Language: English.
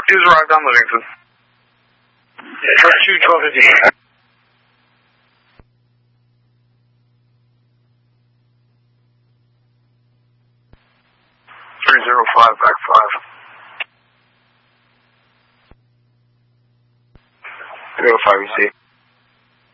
2's arrived on Livingston. Yeah, truck 2, 1250. 305, back 5. 305, you see.